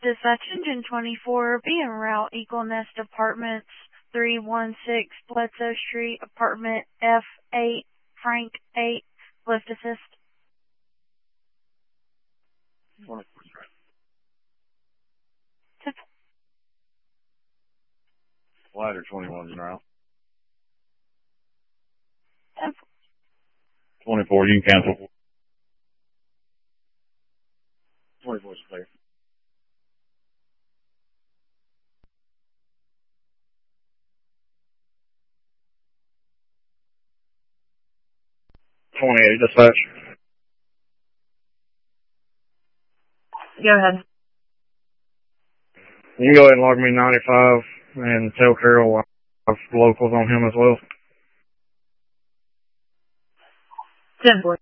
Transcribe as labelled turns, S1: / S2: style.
S1: Dispatch Engine 24, be en route, Eagle Nest Apartments, 316 Bledsoe Street, Apartment F8, Frank 8, lift assist.
S2: 24. Ladder 21 en route. 24, you can cancel. 24 is clear. Dispatch.
S1: Go ahead.
S3: You can go ahead and log me 95 and tell Carol I have locals on him as well.
S1: 10-4.